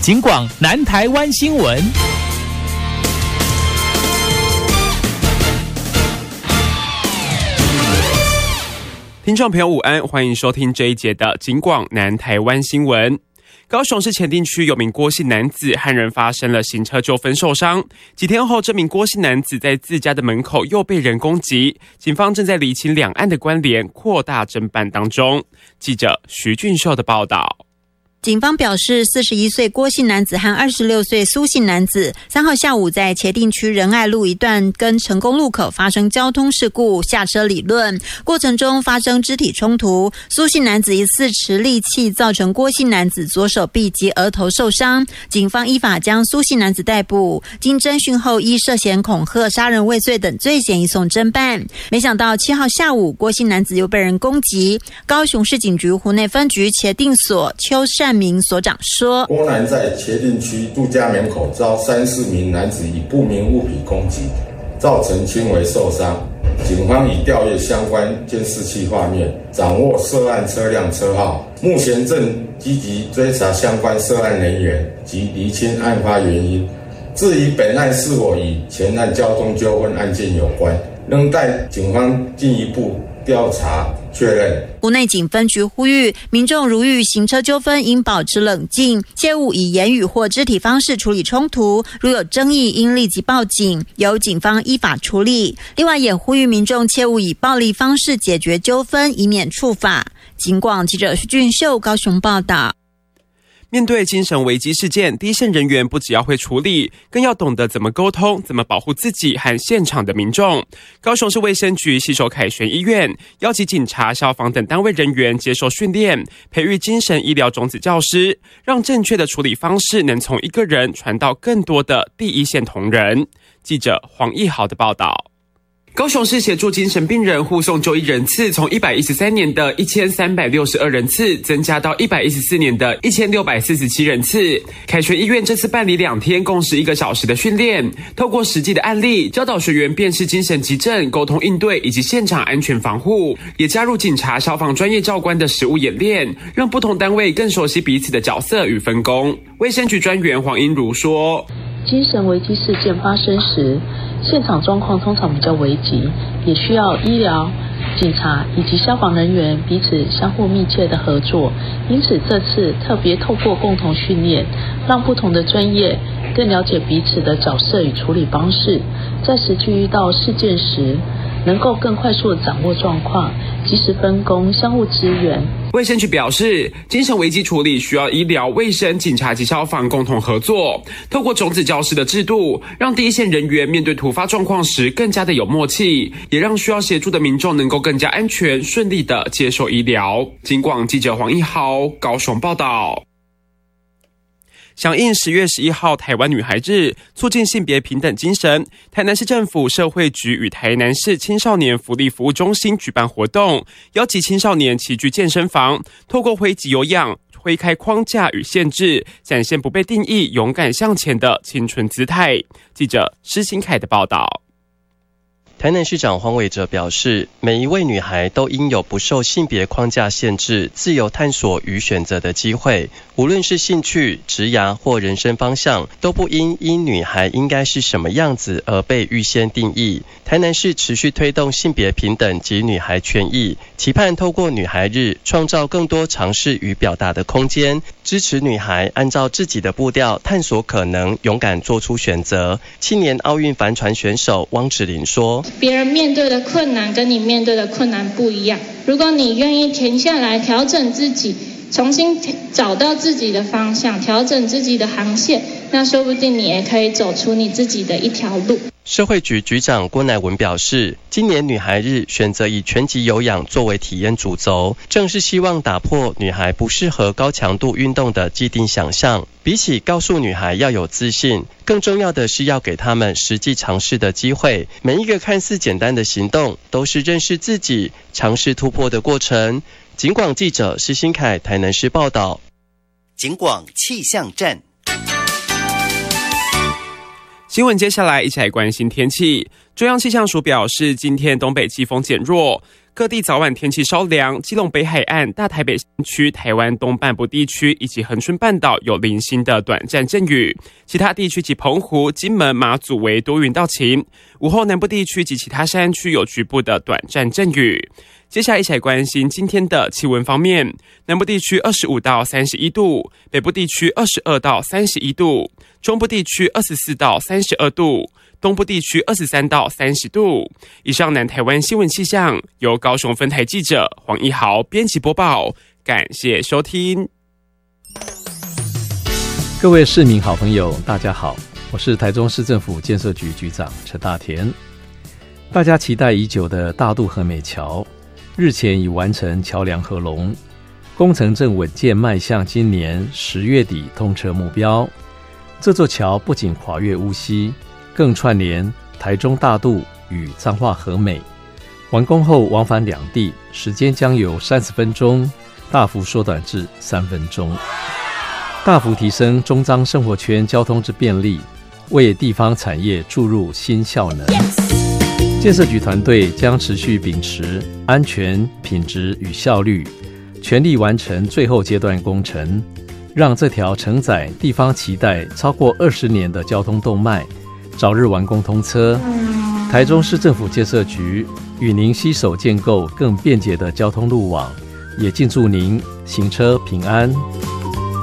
警广南台湾新闻。 听众朋友午安，欢迎收听这一节的警广南台湾新闻。高雄市前町区有名郭姓男子和人发生了行车纠纷受伤，几天后这名郭姓男子在自家的门口又被人攻击，警方正在厘清两案的关联，扩大侦办当中。记者徐俊秀的报道。 警方表示，41岁郭姓男子和26岁苏姓男子3号下午在茄萣区仁爱路一段跟成功路口发生交通事故，下车理论过程中发生肢体冲突，苏姓男子疑似持利器造成郭姓男子左手臂及额头受伤，警方依法将苏姓男子逮捕，经侦讯后依涉嫌恐吓、杀人未遂等罪嫌移送侦办。没想到7号下午郭姓男子又被人攻击，高雄市警局湖内分局茄萣所邱善明所长说， 郭男在茄萣区住家门口遭3-4名男子以不明物品攻击，造成轻微受伤。警方已调阅相关监视器画面，掌握涉案车辆车号，目前正积极追查相关涉案人员及厘清案发原因。至于本案是否与前案交通纠纷案件有关，仍待警方进一步调查确认。 湖内警分局呼吁民众如遇行车纠纷，应保持冷静，切勿以言语或肢体方式处理冲突，如有争议应立即报警，由警方依法处理。另外也呼吁民众切勿以暴力方式解决纠纷，以免触法。警广记者徐俊秀高雄报道。 面对精神危机事件，第一线人员不只要会处理，更要懂得怎么沟通，怎么保护自己和现场的民众。高雄市卫生局携手凯旋医院，邀集警察、消防等单位人员接受训练，培育精神医疗种子教师，让正确的处理方式能从一个人传到更多的第一线同仁。记者黄义豪的报道。高雄市协助精神病人护送就医人次从113年的1362人次增加到114年的1647人次。凯旋医院这次办理2天共11个小时的训练，透过实际的案例教导学员辨识精神急症、沟通应对以及现场安全防护，也加入警察、消防专业教官的实务演练，让不同单位更熟悉彼此的角色与分工。卫生局专员黄英如说， 精神危机事件发生时，现场状况通常比较危急，也需要医疗、警察以及消防人员彼此相互密切的合作。因此这次特别透过共同训练，让不同的专业更了解彼此的角色与处理方式，在实际遇到事件时能够更快速地掌握状况，及时分工，相互支援。 卫生局表示，精神危机处理需要医疗、卫生、警察及消防共同合作，透过种子教师的制度，让第一线人员面对突发状况时更加的有默契，也让需要协助的民众能够更加安全顺利的接受医疗。警广记者黄义豪高雄报道。响应10月11号台湾女孩日，促进性别平等精神，台南市政府社会局与台南市青少年福利服务中心举办活动，邀集青少年齐聚健身房，透过挥击有氧，挥开框架与限制，展现不被定义、勇敢向前的青春姿态。记者施新凯的报道。 台南市长黄伟哲表示，每一位女孩都应有不受性别框架限制、自由探索与选择的机会，无论是兴趣、职涯或人生方向，都不因女孩应该是什么样子而被预先定义。台南市持续推动性别平等及女孩权益，期盼透过女孩日创造更多尝试与表达的空间，支持女孩按照自己的步调探索可能，勇敢做出选择。青年奥运帆船选手汪芷玲说， 别人面对的困难跟你面对的困难不一样，如果你愿意停下来调整自己，重新找到自己的方向，调整自己的航线，那说不定你也可以走出你自己的一条路。 社会局局长郭乃文表示，今年女孩日选择以拳击有氧作为体验主轴，正是希望打破女孩不适合高强度运动的既定想象。比起告诉女孩要有自信，更重要的是要给她们实际尝试的机会。每一个看似简单的行动，都是认识自己、尝试突破的过程。警广记者施新凯台南市报道。 警广气象站。 新闻接下来一起来关心天气。中央气象署表示，今天东北季风减弱， 各地早晚天气稍凉，基隆北海岸、大台北区、台湾东半部地区以及恒春半岛有零星的短暂阵雨，其他地区及澎湖、金门、马祖为多云到晴。午后南部地区及其他山区有局部的短暂阵雨。接下来一起来关心今天的气温方面，南部地区25到31度，北部地区22到31度，中部地区24到32度，东部地区23到30度。以上南台湾新闻气象由高雄分台记者黄一豪编辑播报，感谢收听。 各位市民好朋友大家好，我是台中市政府建设局局长陈大田。大家期待已久的大渡和美桥日前已完成桥梁合龙，工程正稳健迈向今年10月底通车目标。这座桥不仅跨越乌溪，更串联台中大渡与彰化和美，完工后往返两地时间将由30分钟大幅缩短至3分钟，大幅提升中彰生活圈交通之便利，为地方产业注入新效能。建设局团队将持续秉持安全、品质与效率，全力完成最后阶段工程，让这条承载地方期待超过20年的交通动脉早日完工通车。台中市政府建设局与您携手建构更便捷的交通路网，也敬祝您行车平安。